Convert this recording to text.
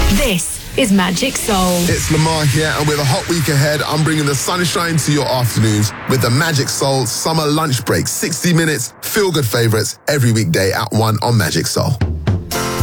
This is Magic Soul. It's Lamar here, and with a hot week ahead, I'm bringing the sunshine to your afternoons with the Magic Soul Summer Lunch Break. 60 minutes, feel-good favourites every weekday at 1 on Magic Soul.